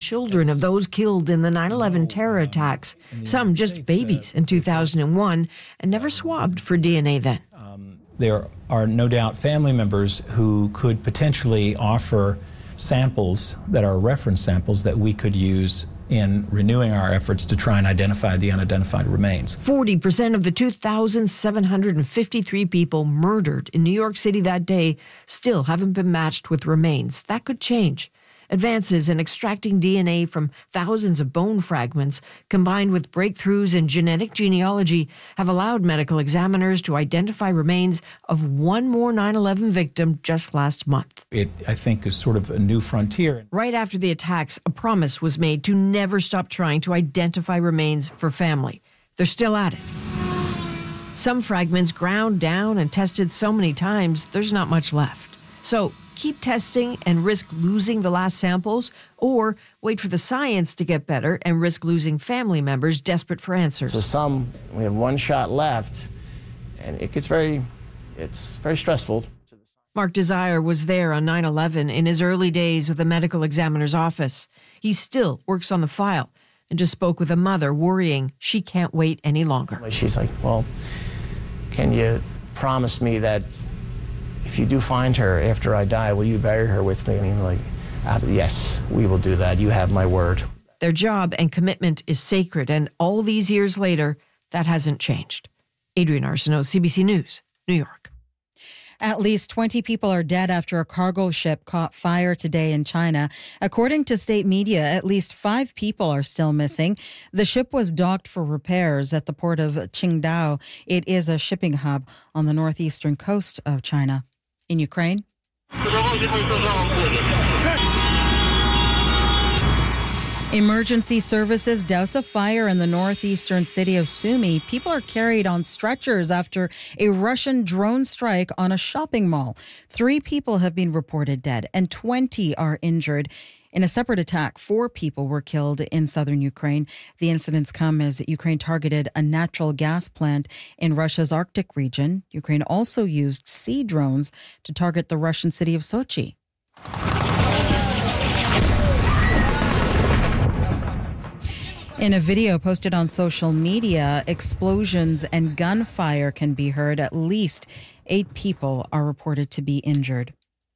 children of those killed in the 9/11 terror attacks, some just babies in 2001, and never swabbed for DNA then. There are no doubt family members who could potentially offer samples that are reference samples that we could use in renewing our efforts to try and identify the unidentified remains. 40% of the 2,753 people murdered in New York City that day still haven't been matched with remains. That could change. Advances in extracting DNA from thousands of bone fragments, combined with breakthroughs in genetic genealogy, have allowed medical examiners to identify remains of one more 9/11 victim just last month. It, I think, is sort of a new frontier. Right after the attacks, a promise was made to never stop trying to identify remains for family. They're still at it. Some fragments ground down and tested so many times, there's not much left. So keep testing and risk losing the last samples, or wait for the science to get better and risk losing family members desperate for answers. So we have one shot left, and it's very stressful. Mark Desire was there on 9/11 in his early days with the medical examiner's office. He still works on the file and just spoke with a mother worrying she can't wait any longer. She's like, well, can you promise me that if you do find her after I die, will you bury her with me? I mean, like, yes, we will do that. You have my word. Their job and commitment is sacred, and all these years later, that hasn't changed. Adrienne Arsenault, CBC News, New York. At least 20 people are dead after a cargo ship caught fire today in China. According to state media, at least 5 people are still missing. The ship was docked for repairs at the port of Qingdao. It is a shipping hub on the northeastern coast of China. In Ukraine, emergency services douse a fire in the northeastern city of Sumy. People are carried on stretchers after a Russian drone strike on a shopping mall. 3 people have been reported dead and 20 are injured. In a separate attack, 4 people were killed in southern Ukraine. The incidents come as Ukraine targeted a natural gas plant in Russia's Arctic region. Ukraine also used sea drones to target the Russian city of Sochi. In a video posted on social media, explosions and gunfire can be heard. At least 8 people are reported to be injured.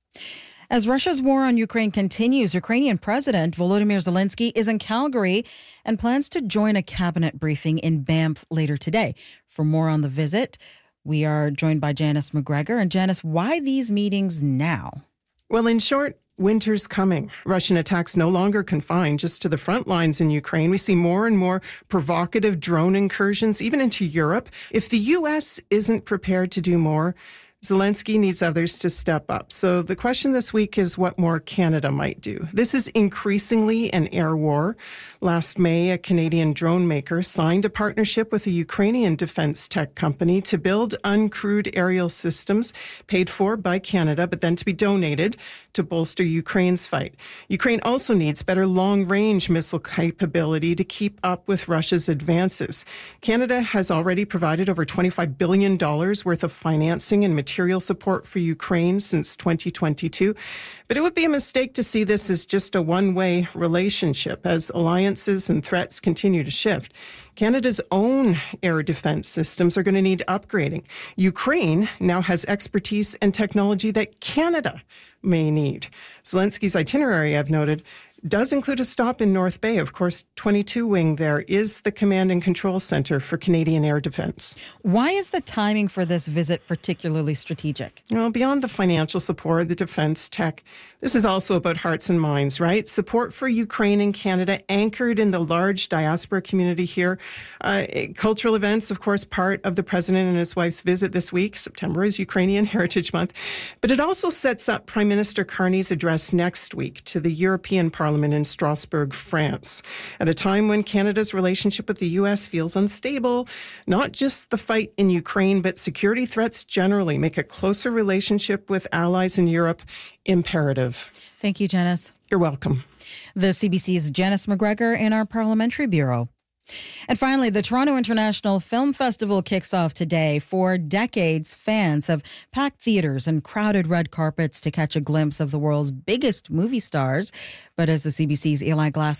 As Russia's war on Ukraine continues, Ukrainian President Volodymyr Zelensky is in Calgary and plans to join a cabinet briefing in Banff later today. For more on the visit, we are joined by Janice McGregor. And Janice, why these meetings now? Well, in short, winter's coming. Russian attacks no longer confined just to the front lines in Ukraine. We see more and more provocative drone incursions, even into Europe. If the U.S. isn't prepared to do more, Zelensky needs others to step up. So the question this week is what more Canada might do. This is increasingly an air war. Last May, a Canadian drone maker signed a partnership with a Ukrainian defense tech company to build uncrewed aerial systems paid for by Canada, but then to be donated to bolster Ukraine's fight. Ukraine also needs better long-range missile capability to keep up with Russia's advances. Canada has already provided over $25 billion worth of financing and material support for Ukraine since 2022. But it would be a mistake to see this as just a one-way relationship as alliances and threats continue to shift. Canada's own air defense systems are going to need upgrading. Ukraine now has expertise and technology that Canada may need. Zelensky's itinerary, I've noted, does include a stop in North Bay. Of course, 22 Wing there is the command and control center for Canadian air defense. Why is the timing for this visit particularly strategic? Well, beyond the financial support, the defense tech, this is also about hearts and minds, right? Support for Ukraine and Canada anchored in the large diaspora community here. Cultural events, of course, part of the president and his wife's visit this week. September is Ukrainian Heritage Month. But it also sets up Prime Minister Carney's address next week to the European Parliament in Strasbourg, France, at a time when Canada's relationship with the U.S. feels unstable. Not just the fight in Ukraine, but security threats generally make a closer relationship with allies in Europe imperative. Thank you, Janice. You're welcome. The CBC's Janice McGregor in our Parliamentary Bureau. And finally, the Toronto International Film Festival kicks off today. For decades, fans have packed theaters and crowded red carpets to catch a glimpse of the world's biggest movie stars. But as the CBC's Eli Glasser